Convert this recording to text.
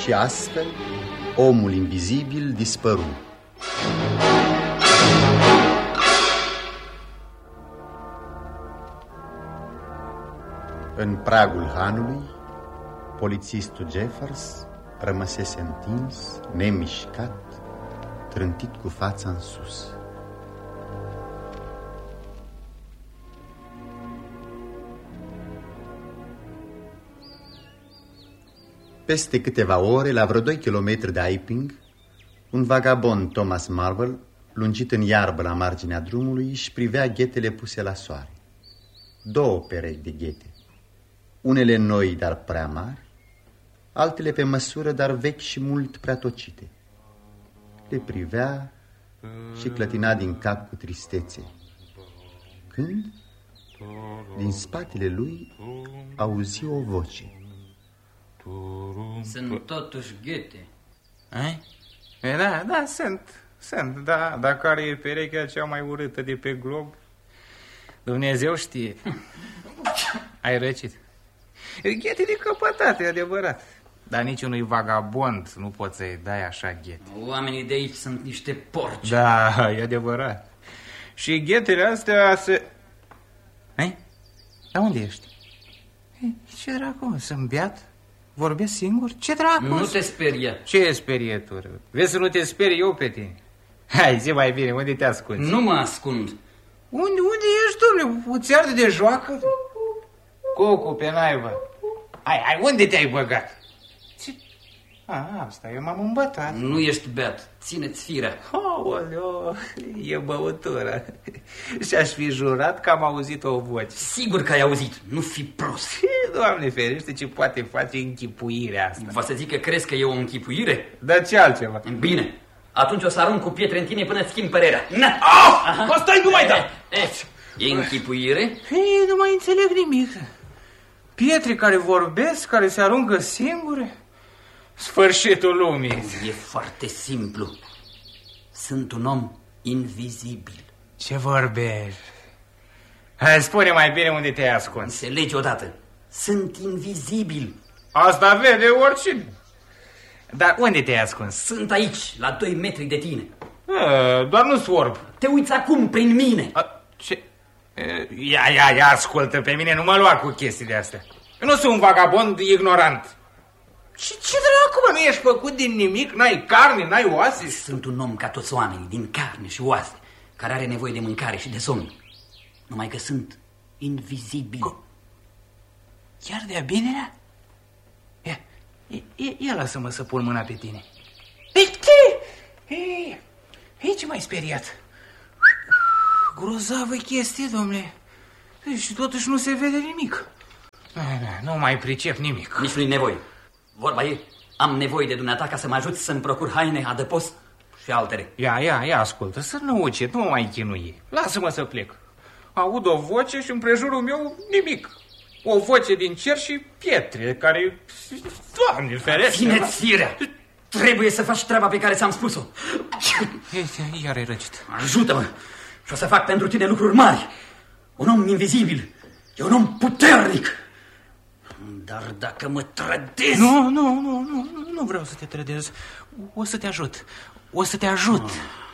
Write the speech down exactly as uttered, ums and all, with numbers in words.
Și astfel, omul invizibil dispăru. În pragul hanului, polițistul Jeffers rămăsese întins, nemișcat, trântit cu fața în sus. Peste câteva ore, la vreo doi kilometri de Iping, un vagabond, Thomas Marvel, lungit în iarbă la marginea drumului, își privea ghetele puse la soare. Două perechi de ghete, unele noi, dar prea mari, altele pe măsură, dar vechi și mult prea tocite. Le privea și clătina din cap cu tristețe. Când, din spatele lui, auzi o voce. Sunt totuși ghete. Ai? E, da, da, sunt, sunt, da, dar care e perechea cea mai urâtă de pe glob? Dumnezeu știe. Ai răcit. Ghete de căpătate, e adevărat. Dar niciunui vagabond nu poți să-i dai așa ghete. Oamenii de aici sunt niște porci. Da, e adevărat. Și ghetele astea se... Ai? Dar unde ești? Ce dracu, sunt beat? Vorbesc singur? Ce dracu? Nu te speria. Ce sperietură? Vezi să nu te speri eu pe tine? Hai, zi mai bine, unde te ascunzi? Nu mă ascund. Unde, unde ești, domnule? O țeardă de joacă? Cocu, pe naiba. Hai, hai, unde te-ai băgat? Ce? A, asta, eu m-am îmbătat. Nu ești beat, ține-ți firea. Aoleo, e băutură. Și-aș fi jurat că am auzit o voce. Sigur că ai auzit, nu fi prost. Doamne ferește, ce poate face închipuirea asta. Va să zic că crezi că e o închipuire? Dar ce altceva? Bine, atunci o să arunc cu pietre în tine până îți schimb părerea. Na! Ah! Stai, nu mai da! E, e închipuire? Ei, nu mai înțeleg nimic. Pietre care vorbesc, care se aruncă singure? Sfârșitul lumii. E foarte simplu. Sunt un om invizibil. Ce vorbești? Hai, spune mai bine unde te-ai ascuns. Înțelegi odată. Sunt invizibil. Asta vede oricine. Dar unde te-ai ascuns? Sunt aici, la doi metri de tine. A, doar nu sorb. Te uiți acum prin mine. A, ce? Ia, ia, ia, ascultă, pe mine nu mă lua cu chestiile astea. Eu nu sunt un vagabond ignorant. Și ce dracu, mă, nu ești făcut din nimic? N-ai carne, n-ai oase? Sunt un om ca toți oamenii, din carne și oase, care are nevoie de mâncare și de somn. Numai că sunt invizibil. Co Chiar de-a binelea? Ia, ia, ia lasă-mă să pun mâna pe tine. Ei, ei, ei, ce m-ai speriat? Grozavă chestie, domnule. Și totuși nu se vede nimic. Nu mai pricep nimic. Nici nu-i nevoie. Vorba e, am nevoie de dumneata ca să mă ajuți să-mi procur haine, adăpost și altele. Ia, ia, ia, ascultă, să nu ucit, nu mă mai chinui. Lasă-mă să plec. Aud o voce și în prejurul meu nimic. O voce din cer și pietre care... Doamne, ferește! Ține-ți firea! Trebuie să faci treaba pe care ți-am spus-o. Iar ai răcit. Ajută-mă și o să fac pentru tine lucruri mari. Un om invizibil e un om puternic. Dar dacă mă trădezi... Nu, nu, nu, nu, nu vreau să te trădez. O să te ajut. O să te ajut. Oh.